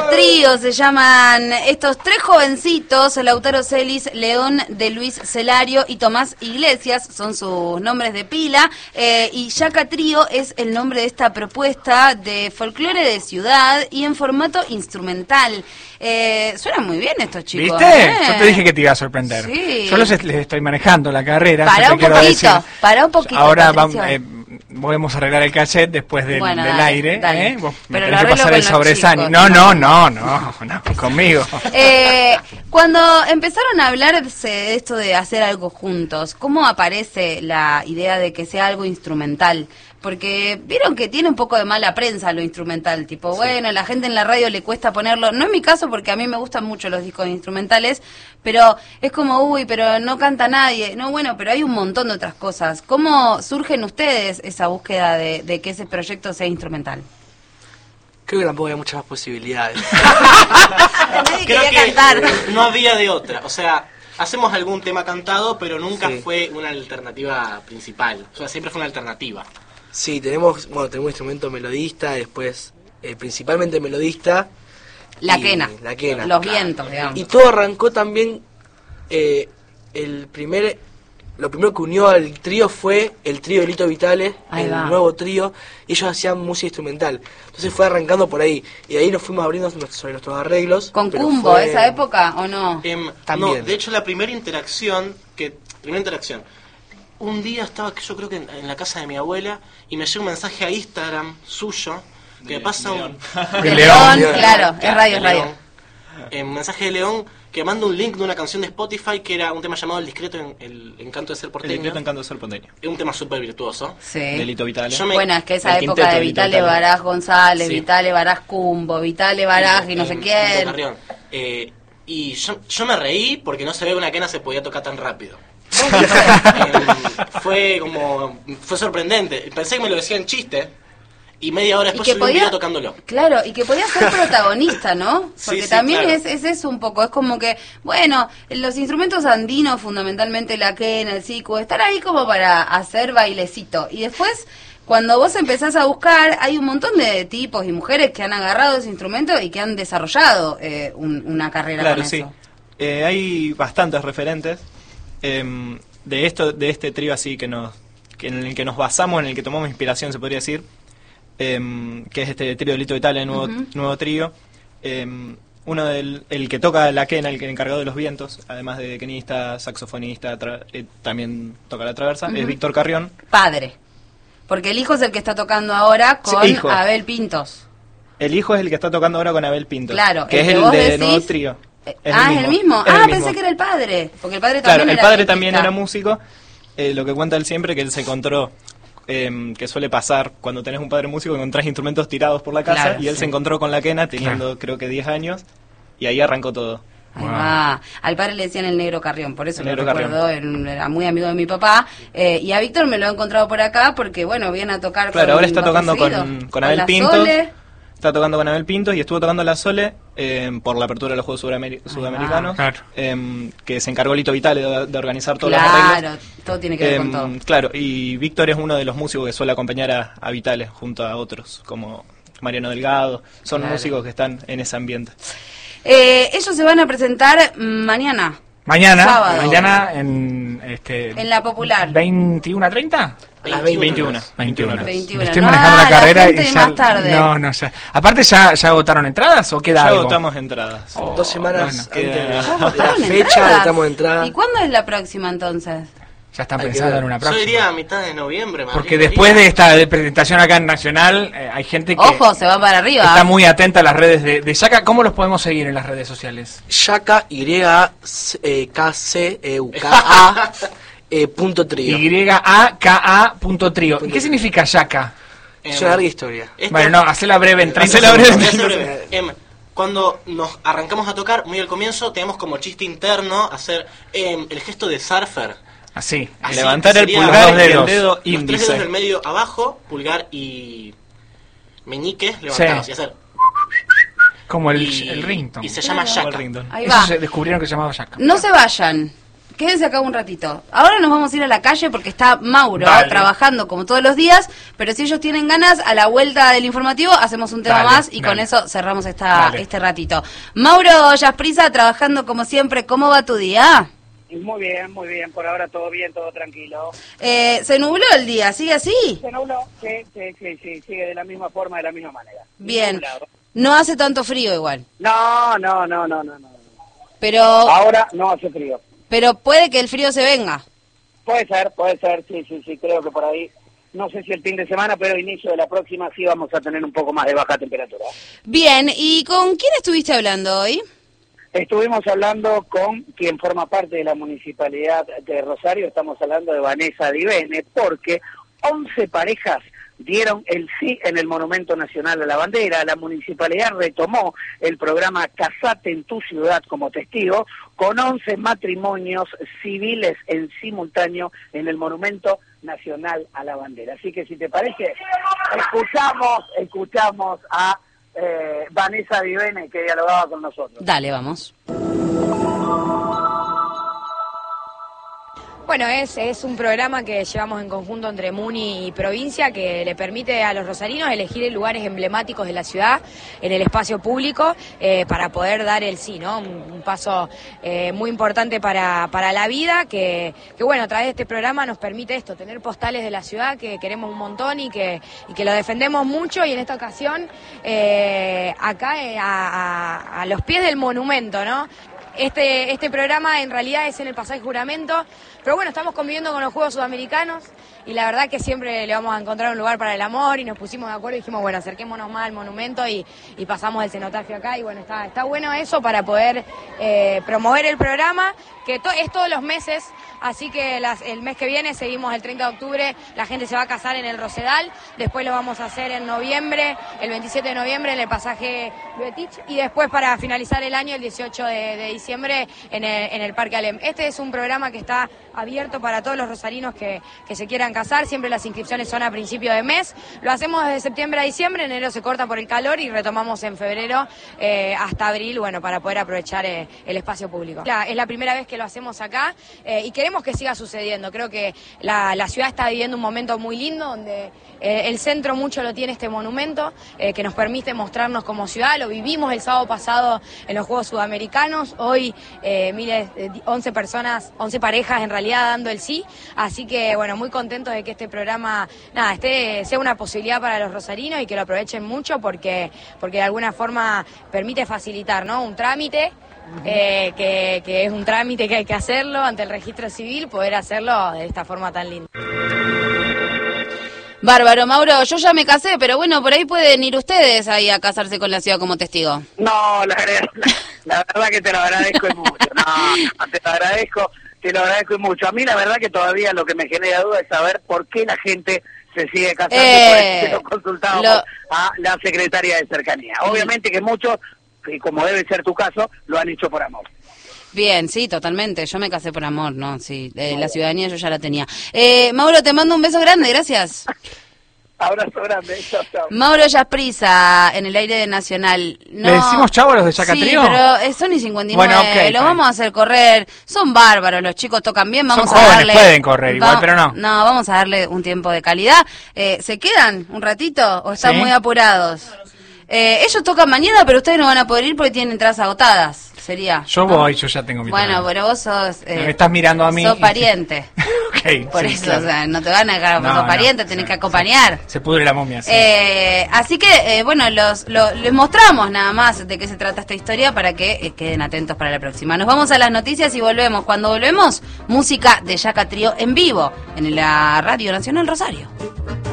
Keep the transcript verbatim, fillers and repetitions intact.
Yaca Trío se llaman estos tres jovencitos, Lautaro Celis, León de Luis Celario y Tomás Iglesias, son sus nombres de pila, eh, y Yaca Trío es el nombre de esta propuesta de folclore de ciudad y en formato instrumental. Eh, suena muy bien estos chicos. ¿Viste? ¿eh? Yo te dije que te iba a sorprender. Sí. Yo los est- les estoy manejando la carrera. Para un quiero poquito, decir. para un poquito. Ahora Patricio. vamos, eh, podemos arreglar el cassette después del, Bueno, del dale, aire. dale. ¿eh? Vos me Pero tenés lo que arreglo pasar con el los sobresaño. chicos, No, no. no, no, no, no, conmigo. Eh, cuando empezaron a hablarse de esto de hacer algo juntos, ¿cómo aparece la idea de que sea algo instrumental? Porque vieron que tiene un poco de mala prensa lo instrumental, tipo, sí. Bueno, la gente en la radio le cuesta ponerlo, no es mi caso porque a mí me gustan mucho los discos instrumentales, pero es como, uy, pero no canta nadie, no, bueno, pero hay un montón de otras cosas. ¿Cómo surgen ustedes esa búsqueda de, de que ese proyecto sea instrumental? Creo que tampoco hay muchas más posibilidades. Nadie Creo quería que cantar. no había de otra, o sea, hacemos algún tema cantado, pero nunca Sí. fue una alternativa principal, o sea, siempre fue una alternativa. Sí, tenemos, bueno, tenemos un instrumento melodista, después eh, principalmente melodista. La y quena. La quena. Los vientos, digamos. Y todo arrancó también, eh, el primer, lo primero que unió al trío fue el trío de Lito Vitale, Ahí el va. nuevo trío, y ellos hacían música instrumental. Entonces fue arrancando por ahí, y de ahí nos fuimos abriendo nuestros- sobre nuestros arreglos. ¿Con pero Cumbo, fue- esa época o no? Em, También. No, de hecho la primera interacción, que primera interacción, un día estaba yo creo que en, en la casa de mi abuela y me llega un mensaje a Instagram suyo que me pasa un... De De León, León. claro, es radio, de es radio. León. Eh, un mensaje de León que manda un link de una canción de Spotify que era un tema llamado El discreto en, el encanto de ser El porteño. decreto encanto de ser porteño. Es un tema súper virtuoso. Sí. Delito Vitale. Yo me- Bueno, es que esa El época quinteto de de Lito Vitale Vitale. Baraj González, Sí. Vitale Baraj Cumbo, Vitale Baraj y no sé en- quién. en Carrión. Eh, y yo, yo me reí porque no se ve que una quena se podía tocar tan rápido. Eh, fue como fue sorprendente. Pensé que me lo decía en chiste y media hora Y después que subí un podía, video tocándolo. claro, y que podía ser protagonista, ¿no? Sí, Porque sí, también claro. es, es eso un poco, es como que, bueno, los instrumentos andinos, fundamentalmente la quena, el siku, están ahí como para hacer bailecito. Y después, cuando vos empezás a buscar, hay un montón de tipos y mujeres que han agarrado ese instrumento y que han desarrollado eh, un- una carrera Claro, con sí. eso. Eh, hay bastantes referentes em, de esto, de este trío así que nos, que en el que nos basamos, en el que tomamos inspiración, se podría decir, em, que es este trío de Lito Vitale, el nuevo, Ujú. nuevo trío. Em, uno del el que toca la quena, el que encargado de los vientos, además de quenista, saxofonista, tra- eh, también toca la traversa, Ujú. es Víctor Carrión. Padre. Porque el hijo es el que está tocando ahora Sí, con hijo. Abel Pintos. El hijo es el que está tocando ahora con Abel Pinto, Claro, que el es que el vos de decís- nuevo trío. Eh, Es ah, es el mismo. es el Ah, mismo. pensé que era el padre. Porque el padre Claro, también el era padre quenista. también era músico. Eh, lo que cuenta él siempre que él se encontró, eh, que suele pasar cuando tenés un padre músico, encontrás instrumentos tirados por la casa, Claro, y él sí. se encontró con la quena teniendo creo que diez años, y ahí arrancó todo. Ahí Wow. va. Al padre le decían el Negro Carrión, por eso El lo Negro recuerdo, él era muy amigo de mi papá. Eh, y a Víctor me lo he encontrado por acá porque, bueno, viene a tocar Claro, con ahora está Bajo tocando Seguido, con, con Abel la Pintos, Sole. está tocando con Abel Pintos y estuvo tocando la Sole eh, por la apertura de los Juegos Sudamer- va. Sudamericanos, Claro. eh, que se encargó Lito Vitale de, de organizar todos los arreglos. Claro, todo tiene que ver con Em, todo. Claro, y Víctor es uno de los músicos que suele acompañar a, a Vitale junto a otros, como Mariano Delgado. Son Claro. músicos que están en ese ambiente. Eh, ellos se van a presentar mañana, Mañana, Sábado. mañana en este en la Popular. veintiuno a treinta. A las veintiuna. veintiuno. veintiuno. Me estoy No, manejando ah, la la carrera gente y y ya, más tarde. no, no sé. Aparte ya ya agotaron entradas o queda Ya algo. agotamos entradas. Oh, Dos semanas bueno, antes queda- de la, ¿Ya de la agotaron fecha, entradas? estamos entrada. ¿Y cuándo es la próxima entonces? Ya están Hay que pensando ver. en una Yo próxima. diría a mitad de noviembre. más Porque bien, después diría. de esta de presentación acá en Nacional, eh, hay gente que Ojo, se va para arriba. está muy atenta a las redes de, de Yaca. ¿Cómo los podemos seguir en las redes sociales? Yaka, Y A K C E U K A eh, punto trío. Y A K A punto trío. ¿Y qué significa Yaca? Es una larga historia. Esto- Bueno, no, hacela breve en treinta Hacela breve. segundos. Voy a hacer breve. Em, cuando nos arrancamos a tocar, muy al comienzo, teníamos como chiste interno hacer em, el gesto de surfer. Así. Así, Levantar el sería pulgar los y el dedos. dedo Los tres índice. dedos del medio abajo, pulgar y meñique levantados. Sí. Y hacer. Como el, y, el ringtone. y se llama Como el Yaka. ringtone. Ahí Eso va. se descubrieron que se llamaba Yaca. No se vayan. quédense acá un ratito. Ahora nos vamos a ir a la calle porque está Mauro Dale. trabajando como todos los días, pero si ellos tienen ganas, a la vuelta del informativo hacemos un tema Dale, más y dale. con eso cerramos esta Dale. este ratito. Mauro Yasprisa, trabajando como siempre, ¿cómo va tu día? Muy bien, muy bien. Por ahora todo bien, todo tranquilo. Eh, se nubló el día, ¿sigue así? Se nubló, sí, sí, sí, sí, sigue de la misma forma, de la misma manera. Bien. Nublado. No hace tanto frío igual, No, no, no, no, no, no. pero Ahora no hace frío. pero puede que el frío se venga. Puede ser, puede ser, sí, sí, sí, creo que por ahí. No sé si el fin de semana, pero inicio de la próxima sí vamos a tener un poco más de baja temperatura. Bien, ¿y con quién estuviste hablando hoy? Estuvimos hablando con quien forma parte de la Municipalidad de Rosario, estamos hablando de Vanessa Divene, porque once parejas dieron el sí en el Monumento Nacional a la Bandera. La Municipalidad retomó el programa Casate en tu Ciudad como testigo, con once matrimonios civiles en simultáneo en el Monumento Nacional a la Bandera. Así que si te parece, escuchamos, escuchamos a eh, Vanessa Divene, que dialogaba con nosotros. Dale, vamos. Bueno, es, es un programa que llevamos en conjunto entre Muni y provincia que le permite a los rosarinos elegir lugares emblemáticos de la ciudad en el espacio público eh, para poder dar el sí, ¿no? Un, un paso eh, muy importante para, para la vida que, que, bueno, a través de este programa nos permite esto, tener postales de la ciudad que queremos un montón y que, y que lo defendemos mucho y en esta ocasión eh, acá eh, a, a, a los pies del monumento, ¿no? Este, este programa en realidad es en el pasaje Juramento, pero bueno, estamos conviviendo con los Juegos Sudamericanos y la verdad que siempre le vamos a encontrar un lugar para el amor y nos pusimos de acuerdo y dijimos, bueno, acerquémonos más al monumento y, y pasamos el cenotafio acá y bueno, está, está bueno eso para poder eh, promover el programa, que to, es todos los meses, así que las, el mes que viene seguimos el treinta de octubre, la gente se va a casar en el Rosedal, después lo vamos a hacer en noviembre, el veintisiete de noviembre en el pasaje Luetich y después para finalizar el año, el dieciocho de, de diciembre en el, en el Parque Alem. Este es un programa que está abierto para todos los rosarinos que, que se quieran casar, siempre las inscripciones son a principio de mes, lo hacemos desde septiembre a diciembre, enero se corta por el calor y retomamos en febrero eh, hasta abril, bueno, para poder aprovechar eh, el espacio público. La, es la primera vez que lo hacemos acá eh, y queremos que siga sucediendo, creo que la, la ciudad está viviendo un momento muy lindo donde eh, el centro mucho lo tiene este monumento eh, que nos permite mostrarnos como ciudad, lo vivimos el sábado pasado en los Juegos Sudamericanos, hoy eh, miles, eh, once personas, once parejas en realidad dando el sí, así que bueno, muy contentos de que este programa nada, este sea una posibilidad para los rosarinos y que lo aprovechen mucho porque, porque de alguna forma permite facilitar, ¿no? Un trámite, eh, que, que es un trámite que hay que hacerlo ante el registro civil, poder hacerlo de esta forma tan linda. Bárbaro, Mauro, yo ya me casé, pero bueno, por ahí pueden ir ustedes ahí a casarse con la ciudad como testigo. No, la, la, la verdad que te lo agradezco y mucho. No, no, te lo agradezco, te lo agradezco y mucho. A mí la verdad que todavía lo que me genera duda es saber por qué la gente se sigue casando, Eh, por eso lo consultamos lo- a la Secretaría de Cercanía. Obviamente que muchos, y como debe ser tu caso, lo han hecho por amor. Bien, sí, totalmente. Yo me casé por amor, ¿no? Sí, eh, la ciudadanía yo ya la tenía. Eh, Mauro, te mando un beso grande, gracias. Abrazo grande, chao, chao. Mauro Yasprisa, en el aire de Nacional. No, ¿Le decimos chau a los de Chaca Sí, Trío? pero eh, son y cincuenta y nueve, Bueno, ok, los fine. vamos a hacer correr. Son bárbaros, los chicos tocan bien, vamos Son a jóvenes, darle... pueden correr igual, pero no. No, vamos a darle un tiempo de calidad. Eh, ¿Se quedan un ratito o están Sí. muy apurados? Eh, ellos tocan mañana, pero ustedes no van a poder ir porque tienen entradas agotadas, sería. Yo ¿no? voy, yo ya tengo mi Bueno, trabajo. pero vos sos... eh, Me estás mirando a mí. Sos pariente. Ok, Por sí, eso, claro. o sea, no te van a dejar, No, sos no, pariente, tenés sí, que acompañar. Se pudre la momia, sí. Eh, así que, eh, bueno, los, lo- les mostramos nada más de qué se trata esta historia para que eh, queden atentos para la próxima. Nos vamos a las noticias y volvemos. Cuando volvemos, música de Chaca Trío en vivo en la Radio Nacional Rosario.